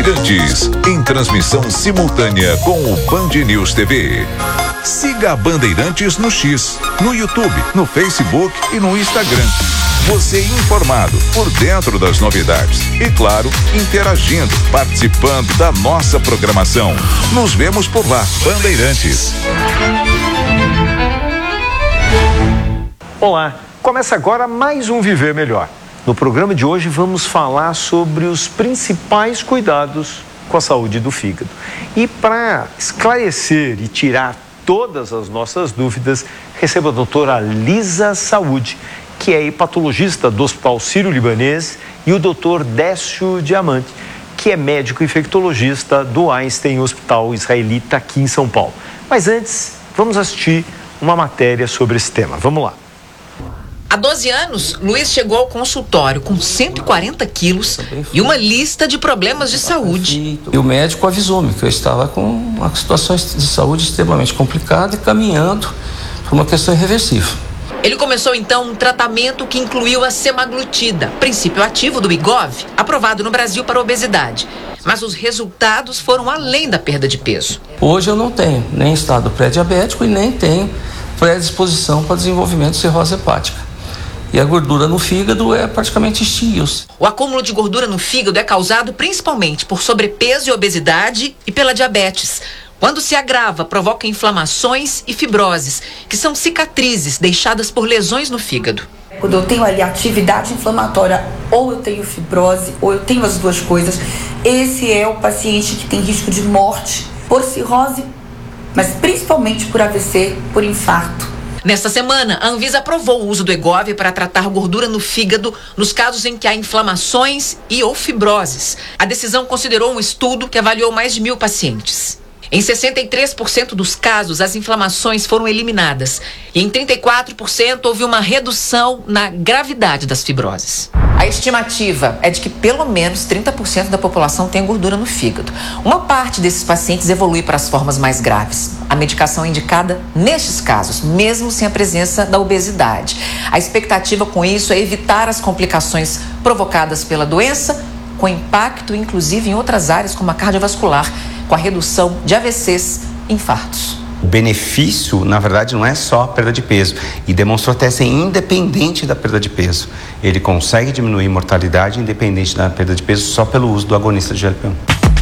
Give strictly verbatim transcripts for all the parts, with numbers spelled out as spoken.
Bandeirantes, em transmissão simultânea com o Band News T V. Siga a Bandeirantes no X, no YouTube, no Facebook e no Instagram. Você informado, por dentro das novidades e, claro, interagindo, participando da nossa programação. Nos vemos por lá, Bandeirantes. Olá, começa agora mais um Viver Melhor. No programa de hoje vamos falar sobre os principais cuidados com a saúde do fígado. E para esclarecer e tirar todas as nossas dúvidas, recebo a doutora Lisa Saúde, que é hepatologista do Hospital Sírio-Libanês, e o doutor Décio Diamante, que é médico infectologista do Einstein Hospital Israelita aqui em São Paulo. Mas antes, vamos assistir uma matéria sobre esse tema. Vamos lá. Há doze anos, Luiz chegou ao consultório com cento e quarenta quilos e uma lista de problemas de saúde. E o médico avisou-me que eu estava com uma situação de saúde extremamente complicada e caminhando para uma questão irreversível. Ele começou então um tratamento que incluiu a semaglutida, princípio ativo do Wegovy, aprovado no Brasil para obesidade. Mas os resultados foram além da perda de peso. Hoje eu não tenho nem estado pré-diabético e nem tenho predisposição para desenvolvimento de cirrose hepática. E a gordura no fígado é praticamente extinguiu-se. O acúmulo de gordura no fígado é causado principalmente por sobrepeso e obesidade e pela diabetes. Quando se agrava, provoca inflamações e fibroses, que são cicatrizes deixadas por lesões no fígado. Quando eu tenho ali atividade inflamatória, ou eu tenho fibrose, ou eu tenho as duas coisas, esse é o paciente que tem risco de morte por cirrose, mas principalmente por A V C, por infarto. Nesta semana, a Anvisa aprovou o uso do Wegovy para tratar gordura no fígado nos casos em que há inflamações e ou fibroses. A decisão considerou um estudo que avaliou mais de mil pacientes. Em sessenta e três por cento dos casos, as inflamações foram eliminadas e em trinta e quatro por cento houve uma redução na gravidade das fibroses. A estimativa é de que pelo menos trinta por cento da população tem gordura no fígado. Uma parte desses pacientes evolui para as formas mais graves. A medicação é indicada nestes casos, mesmo sem a presença da obesidade. A expectativa com isso é evitar as complicações provocadas pela doença, com impacto inclusive em outras áreas como a cardiovascular, com a redução de A V Cs e infartos. O benefício, na verdade, não é só a perda de peso, e demonstrou até ser independente da perda de peso. Ele consegue diminuir a mortalidade independente da perda de peso só pelo uso do agonista de G L P um.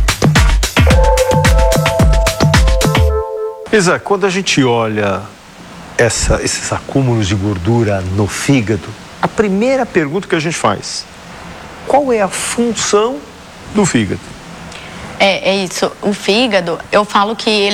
Isa, quando a gente olha essa, esses acúmulos de gordura no fígado, a primeira pergunta que a gente faz: qual é a função do fígado? É, é isso. O fígado, eu falo que ele